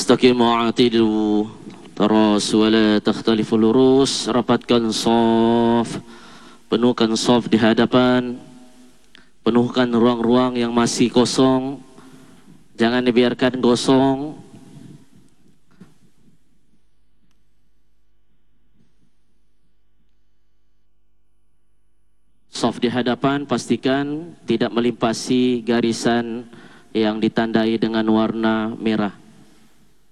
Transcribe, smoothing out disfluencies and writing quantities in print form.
Istaqimu atidu Taras wala takhtalifu lurus. Rapatkan saf, penuhkan saf di hadapan, penuhkan ruang-ruang yang masih kosong, jangan dibiarkan kosong. Saf di hadapan pastikan tidak melimpasi garisan yang ditandai dengan warna merah.